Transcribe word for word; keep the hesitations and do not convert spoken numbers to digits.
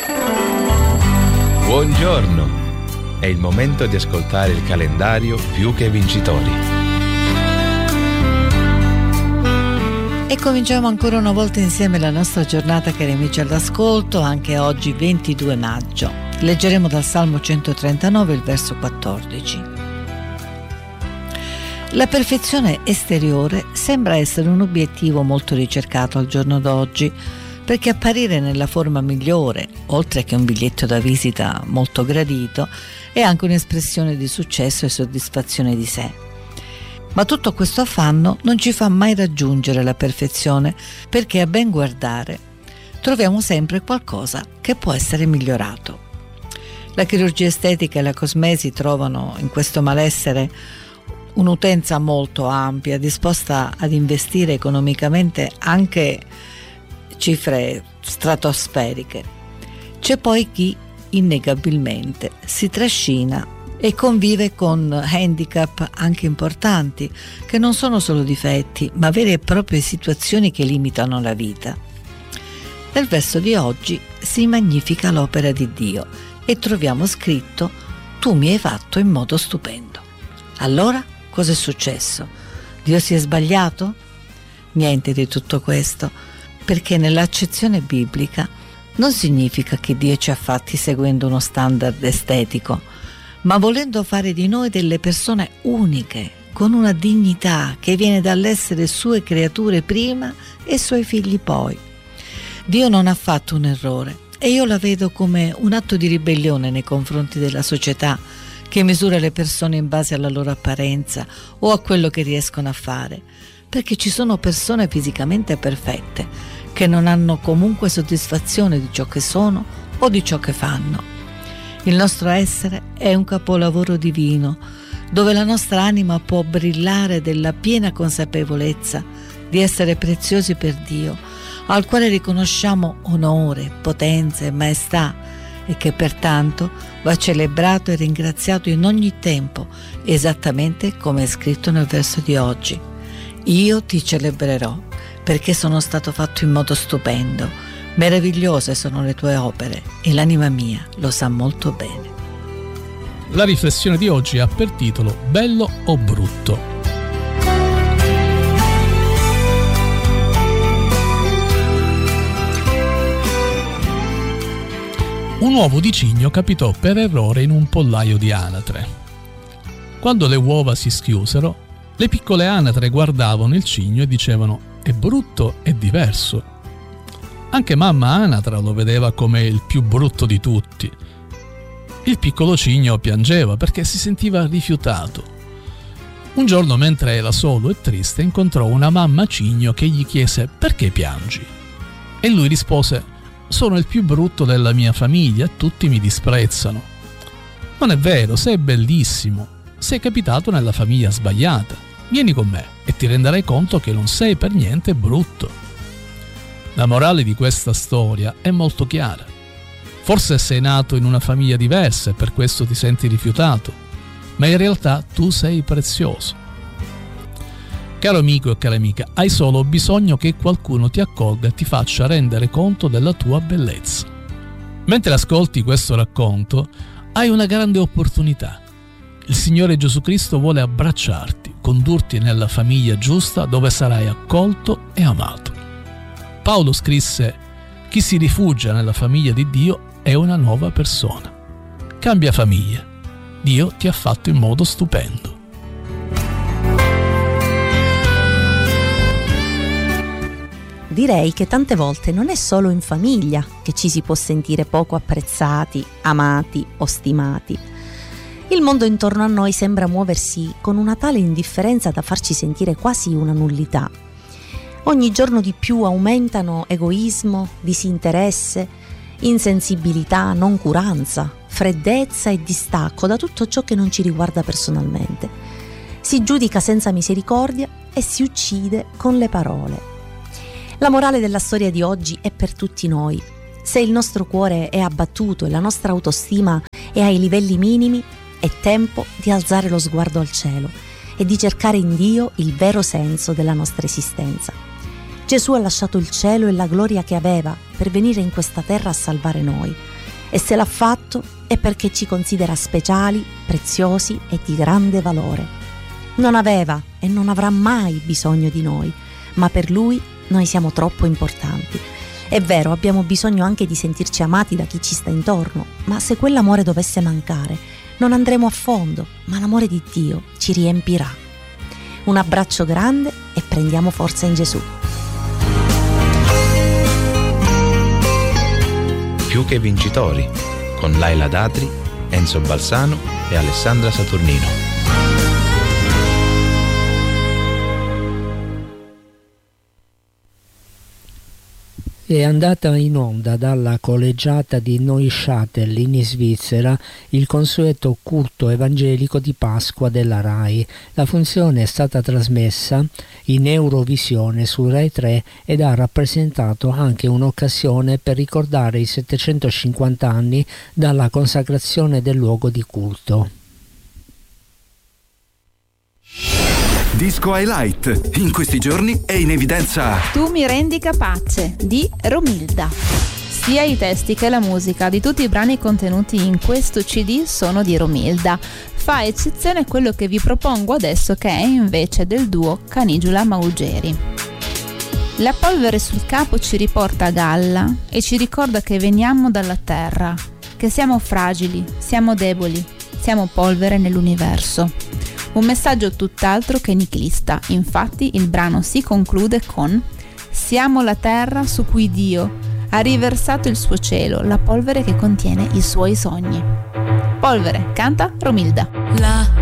Buongiorno! È il momento di ascoltare il calendario Più che Vincitori. E cominciamo ancora una volta insieme la nostra giornata, cari amici all'ascolto, anche oggi ventidue maggio. Leggeremo dal Salmo centotrentanove il verso quattordici. La perfezione esteriore sembra essere un obiettivo molto ricercato al giorno d'oggi, perché apparire nella forma migliore, oltre che un biglietto da visita molto gradito, è anche un'espressione di successo e soddisfazione di sé. Ma tutto questo affanno non ci fa mai raggiungere la perfezione, perché a ben guardare troviamo sempre qualcosa che può essere migliorato. La chirurgia estetica e la cosmesi trovano in questo malessere un'utenza molto ampia, disposta ad investire economicamente anche cifre stratosferiche. C'è poi chi innegabilmente si trascina e convive con handicap anche importanti, che non sono solo difetti, ma vere e proprie situazioni che limitano la vita. Nel verso di oggi si magnifica l'opera di Dio e troviamo scritto: tu mi hai fatto in modo stupendo. Allora, cosa è successo? Dio si è sbagliato? Niente di tutto questo, perché nell'accezione biblica non significa che Dio ci ha fatti seguendo uno standard estetico, ma volendo fare di noi delle persone uniche, con una dignità che viene dall'essere sue creature prima e suoi figli poi. Dio non ha fatto un errore e io la vedo come un atto di ribellione nei confronti della società, che misura le persone in base alla loro apparenza o a quello che riescono a fare, perché ci sono persone fisicamente perfette che non hanno comunque soddisfazione di ciò che sono o di ciò che fanno. Il nostro essere è un capolavoro divino, dove la nostra anima può brillare della piena consapevolezza di essere preziosi per Dio, al quale riconosciamo onore, potenza e maestà, e che pertanto va celebrato e ringraziato in ogni tempo, esattamente come è scritto nel verso di oggi. Io ti celebrerò, perché sono stato fatto in modo stupendo. Meravigliose sono le tue opere e l'anima mia lo sa molto bene. La riflessione di oggi ha per titolo Bello o brutto? Un uovo di cigno capitò per errore in un pollaio di anatre. Quando le uova si schiusero, le piccole anatre guardavano il cigno e dicevano: è brutto e diverso. Anche mamma anatra lo vedeva come il più brutto di tutti. Il piccolo cigno piangeva perché si sentiva rifiutato. Un giorno, mentre era solo e triste, incontrò una mamma cigno che gli chiese: perché piangi? E lui rispose: sono il più brutto della mia famiglia e tutti mi disprezzano. Non è vero, sei bellissimo, sei capitato nella famiglia sbagliata. Vieni con me e ti renderai conto che non sei per niente brutto. La morale di questa storia è molto chiara. Forse sei nato in una famiglia diversa e per questo ti senti rifiutato, ma in realtà tu sei prezioso. Caro amico e cara amica, hai solo bisogno che qualcuno ti accolga e ti faccia rendere conto della tua bellezza. Mentre ascolti questo racconto, hai una grande opportunità. Il Signore Gesù Cristo vuole abbracciarti, condurti nella famiglia giusta dove sarai accolto e amato. Paolo scrisse: chi si rifugia nella famiglia di Dio è una nuova persona. Cambia famiglia. Dio ti ha fatto in modo stupendo. Direi che tante volte non è solo in famiglia che ci si può sentire poco apprezzati, amati o stimati. Il mondo intorno a noi sembra muoversi con una tale indifferenza da farci sentire quasi una nullità. Ogni giorno di più aumentano egoismo, disinteresse, insensibilità, noncuranza, freddezza e distacco da tutto ciò che non ci riguarda personalmente. Si giudica senza misericordia e si uccide con le parole. La morale della storia di oggi è per tutti noi. Se il nostro cuore è abbattuto e la nostra autostima è ai livelli minimi, è tempo di alzare lo sguardo al cielo e di cercare in Dio il vero senso della nostra esistenza. Gesù ha lasciato il cielo e la gloria che aveva per venire in questa terra a salvare noi. e se l'ha fatto è perché ci considera speciali, preziosi e di grande valore. Non aveva e non avrà mai bisogno di noi, ma per lui noi siamo troppo importanti. È vero, abbiamo bisogno anche di sentirci amati da chi ci sta intorno, ma se quell'amore dovesse mancare, non andremo a fondo, ma l'amore di Dio ci riempirà. Un abbraccio grande e prendiamo forza in Gesù. Più che vincitori, con Laila Datri, Enzo Balsano e Alessandra Saturnino. È andata in onda dalla collegiata di Neuchâtel in Svizzera il consueto culto evangelico di Pasqua della RAI. La funzione è stata trasmessa in Eurovisione su Rai tre ed ha rappresentato anche un'occasione per ricordare i settecentocinquanta anni dalla consacrazione del luogo di culto. Disco Highlight. In questi giorni è in evidenza Tu mi rendi capace di Romilda. Sia i testi che la musica di tutti i brani contenuti in questo C D sono di Romilda. Fa eccezione quello che vi propongo adesso, che è invece del duo Canigula Maugeri. La polvere sul capo ci riporta a galla e ci ricorda che veniamo dalla terra, che siamo fragili, siamo deboli, siamo polvere nell'universo. Un messaggio tutt'altro che nichilista. Infatti il brano si conclude con «Siamo la terra su cui Dio ha riversato il suo cielo, la polvere che contiene i suoi sogni». Polvere, canta Romilda. La